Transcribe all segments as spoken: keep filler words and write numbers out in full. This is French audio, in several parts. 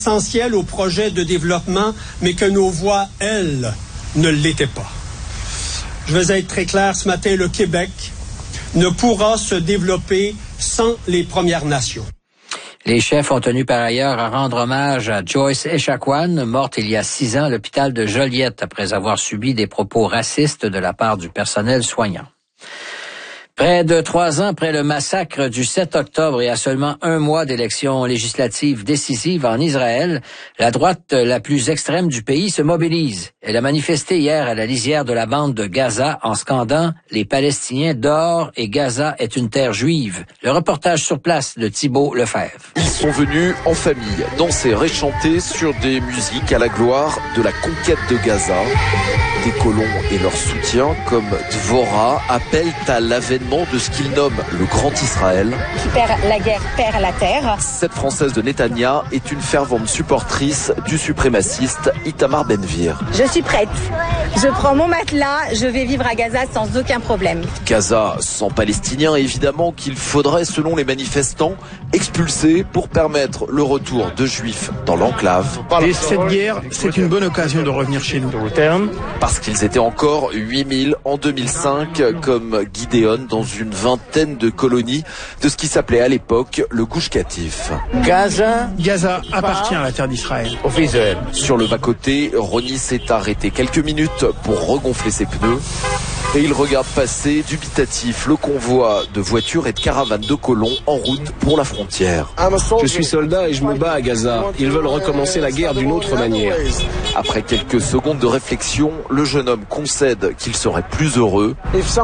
essentiel au projet de développement, mais que nos voix, elles, ne l'étaient pas. Je vais être très clair ce matin, le Québec ne pourra se développer sans les Premières Nations. Les chefs ont tenu par ailleurs à rendre hommage à Joyce Echaquan, morte il y a six ans à l'hôpital de Joliette après avoir subi des propos racistes de la part du personnel soignant. Près de trois ans après le massacre du sept octobre et à seulement un mois d'élections législatives décisives en Israël, la droite la plus extrême du pays se mobilise. Elle a manifesté hier à la lisière de la bande de Gaza en scandant « Les Palestiniens dehors et Gaza est une terre juive ». Le reportage sur place de Thibault Lefebvre. Ils sont venus en famille, danser et chanter sur des musiques à la gloire de la conquête de Gaza. Des colons et leur soutien, comme Dvorah, appellent à l'avènement de ce qu'ils nomment le Grand Israël. Qui perd la guerre, perd la terre. Cette Française de Netanya est une fervente supportrice du suprémaciste Itamar Ben-Gvir. Je suis prête. Je prends mon matelas, je vais vivre à Gaza sans aucun problème. Gaza sans Palestiniens, évidemment, qu'il faudrait, selon les manifestants, expulser pour permettre le retour de Juifs dans l'enclave. Et cette guerre, c'est une bonne occasion de revenir chez nous. Parce qu'ils étaient encore huit mille en deux mille cinq, comme Gideon, dans une vingtaine de colonies de ce qui s'appelait à l'époque le Gush Katif. Gaza, Gaza appartient à la terre d'Israël. Sur le bas-côté, Ronnie s'est arrêté quelques minutes pour regonfler ses pneus. Et il regarde passer, dubitatif, le convoi de voitures et de caravanes de colons en route pour la frontière. Je suis soldat et je me bats à Gaza. Ils veulent recommencer la guerre d'une autre manière. Après quelques secondes de réflexion, le jeune homme concède qu'il serait plus heureux.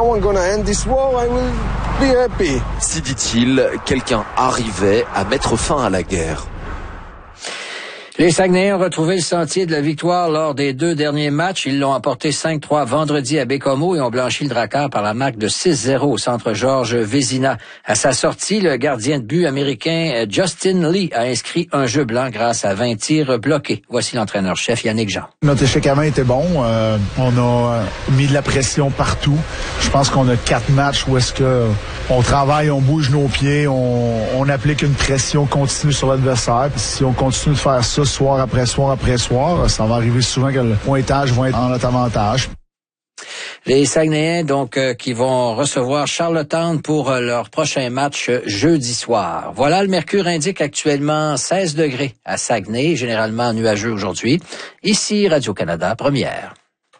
Si, dit-il, quelqu'un arrivait à mettre fin à la guerre. Les Saguenayens ont retrouvé le sentier de la victoire lors des deux derniers matchs. Ils l'ont emporté cinq trois vendredi à Bécomo et ont blanchi le Drakkar par la marque de six zéro au centre Georges Vézina. À sa sortie, le gardien de but américain Justin Lee a inscrit un jeu blanc grâce à vingt tirs bloqués. Voici l'entraîneur-chef Yannick Jean. Notre échec à vingt était bon. Euh, on a mis de la pression partout. Je pense qu'on a quatre matchs où est-ce que on travaille, on bouge nos pieds, on, on applique une pression continue sur l'adversaire. Puis si on continue de faire ça soir après soir après soir, ça va arriver souvent que le pointage va être en notre avantage. Les Saguenayens, donc, euh, qui vont recevoir Charlottetown pour euh, leur prochain match euh, jeudi soir. Voilà, le mercure indique actuellement seize degrés à Saguenay, généralement nuageux aujourd'hui. Ici, Radio-Canada, première.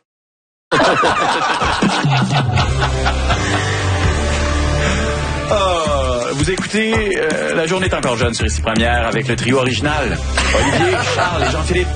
Vous écoutez euh, La journée est encore jeune sur Ici Première avec le trio original. Olivier, Charles et Jean-Philippe.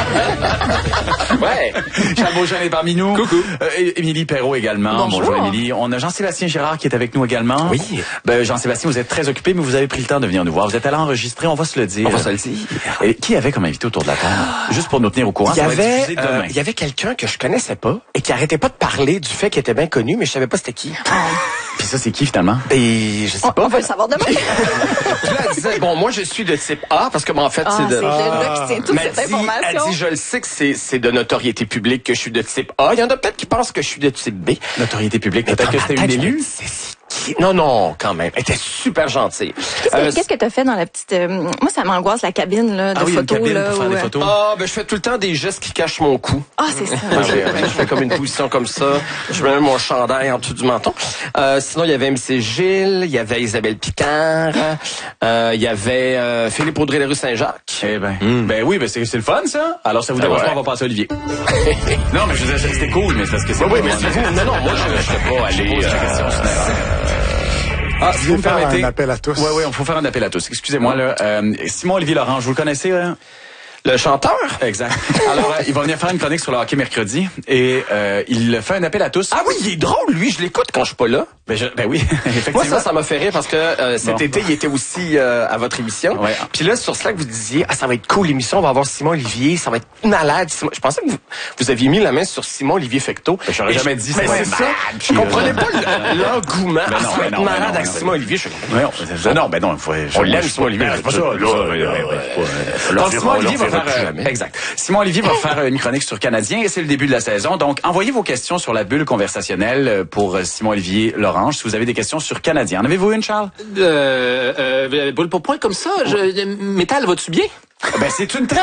Ouais. Charles Beauchamp est parmi nous. Coucou. Euh, Émilie Perrault également. Bonjour. Bonjour Émilie. On a Jean-Sébastien Girard qui est avec nous également. Oui. Ben, Jean-Sébastien, vous êtes très occupé, mais vous avez pris le temps de venir nous voir. Vous êtes allé enregistrer, on va se le dire. On va se le dire. Et qui avait comme invité autour de la table? Juste pour nous tenir au courant. Il y ça va avait, être diffusé demain. euh, il y avait quelqu'un que je connaissais pas et qui arrêtait pas de parler du fait qu'il était bien connu, mais je savais pas c'était qui. Puis ça, c'est qui finalement? Et je sais on, pas. On va le savoir demain. Puis là, elle disait, bon, moi, je suis de type A, parce que, bon, en fait, Ah, c'est de... c'est Gilles-là qui tient toute Mais cette elle dit, information. elle dit, je le sais que c'est, c'est de notoriété publique que je suis de type A. Il y en a peut-être qui pensent que je suis de type B. Notoriété publique, Mais peut-être dans que c'était ma une tête, élue? je- c'est- c'est qui? Non, non, quand même. Elle était super gentille. Qu'est-ce Euh, que qu'est-ce que t'as fait dans la petite... euh, moi, ça m'angoisse, la cabine là, de Ah oui, une photos. cabine là, pour faire où, des euh, photos. Ah, ben, je fais tout le temps des gestes qui cachent mon cou. Ah, c'est ça. Moi, j'ai- je fais comme une position comme ça. Je mets mon chandail en dessous du menton. Euh, sinon, il y avait M C Gilles, il y avait Isabelle Picard, euh, il y avait euh, Philippe Audrey rue Saint-Jacques. Eh ben, ben oui, ben c'est, c'est le fun, ça. Alors, ça vous Ben dérange ouais. pas, on va passer à Olivier. Non, mais je veux dire, c'était cool, mais c'est parce que c'est... Oui, oui, mais c'est vous. Non, non, moi, je ne serais pas allé... pose la question, c'est une erreur. Ah, si vous me faire permettez... un appel à tous. Oui, oui, on faut faire un appel à tous. Excusez-moi, là. Euh, Simon-Olivier Laurent, vous le connaissez, hein? Le chanteur? Exact. Alors, euh, il va venir faire une chronique sur le hockey mercredi et euh, il fait un appel à tous. Ah oui, il est drôle, lui. Je l'écoute quand je suis pas là. Ben, je, ben oui, effectivement. Moi, ça, ça m'a fait rire parce que euh, cet Bon. été, il était aussi euh, à votre émission. Ouais. Puis là, sur Slack, vous disiez, ah, ça va être cool l'émission, on va avoir Simon Olivier, ça va être malade. Simon... Je pensais que vous, vous aviez mis la main sur Simon Olivier Fecteau. Ben, j'aurais Et jamais je... dit mais ça. c'est ça. Je Puis, comprenais euh, pas le- l'engouement. Ben Ah, non, ça va ben être non, ben malade non, avec ben Simon non. Olivier. Je... Ouais, on- ben non, ben non, il faut... On l'aime, Simon Olivier. C'est pas ça, là. Donc, Simon Olivier va faire... euh, Exact. Simon Olivier va faire une chronique sur Canadien et c'est le début de la saison. Donc, envoyez vos questions sur la bulle conversationnelle pour Simon-Olivier Lorange si vous avez des questions sur Canadien. En avez-vous une, Charles? Euh, euh, boule pour point comme ça, je, métal, vas-tu bien? Ben, c'est une très